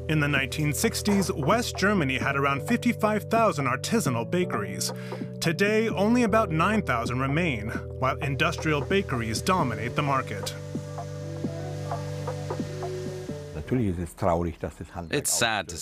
In the 1960s, West Germany had around 55,000 artisanal bakeries. Today, only about 9,000 remain, while industrial bakeries dominate the market. It's sad to